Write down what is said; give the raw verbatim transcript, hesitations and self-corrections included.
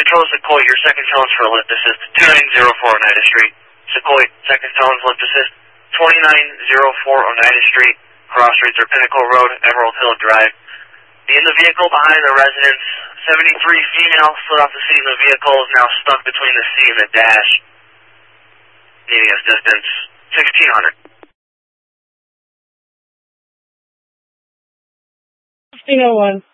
Control Sequoia, your second tones for a lift assist, two nine zero four Oneida Street. Sequoia, second tones, lift assist, twenty-nine oh four Oneida Street, cross streets are Pinnacle Road, Emerald Hill Drive. In the vehicle behind the residence, seventy-three female, slid off the seat in the vehicle, is now stuck between the seat and the dash, needing assistance, sixteen hundred. fifteen oh one.